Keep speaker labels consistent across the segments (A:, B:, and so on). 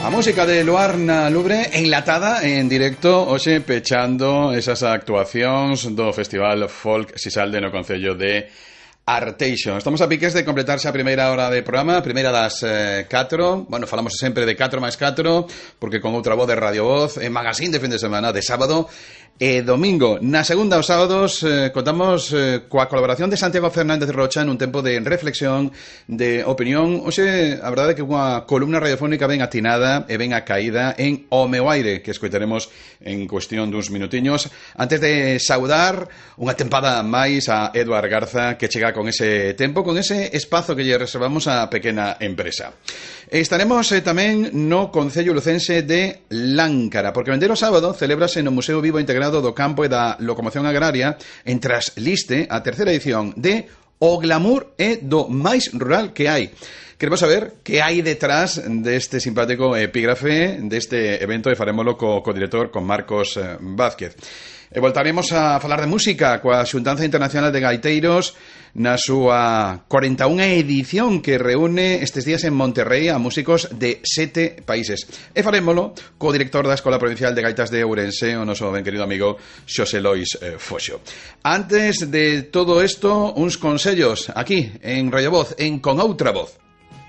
A: A música de Luarna Lubre enlatada en directo hoxe pechando esas actuacións do Festival Folk Sisalde no Concello de Arteixo. Estamos a piques de completarse a primeira hora de programa, primeira das 4. Bueno, falamos sempre de 4 máis 4, porque con outra voz de Radio Voz, en magazine de fin de semana, de sábado e domingo. Na segunda, os sábados, contamos coa colaboración de Santiago Fernández Rocha nun tempo de reflexión, de opinión. Oxe, a verdade é que unha columna radiofónica ben atinada e ben acaída en O Meu Aire, que escoitaremos en cuestión duns minutiños. Antes de saudar unha tempada máis a Eduard Garza, que chega con ese tempo, con ese espazo que lle reservamos á pequena empresa. Estaremos tamén no Concello Lucense de Láncara, porque vendero sábado celébrase no Museo Vivo Integrado do Campo e da Locomoción Agraria en Trasliste a terceira edición de O Glamour é do máis rural que hai. Queremos saber que hai detrás deste simpático epígrafe deste evento e farémolo co director, con Marcos Vázquez. E voltaremos a falar de música coa Xuntanza Internacional de Gaiteiros na súa 41ª edición, que reúne estes días en Monterrey a músicos de 7 países. E farémolo co director da Escola Provincial de Gaitas de Ourense, o noso ben querido amigo Xosé Lois Foxo. Antes de todo isto, uns consellos aquí en Radio Voz, en Con Outra Voz.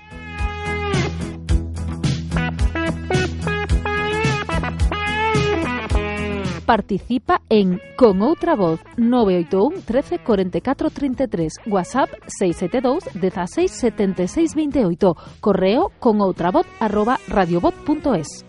B: Participa en Con Outra Voz 981 13 44 33, WhatsApp 672 16 76 28, correo conoutravoz@radiovoz.es.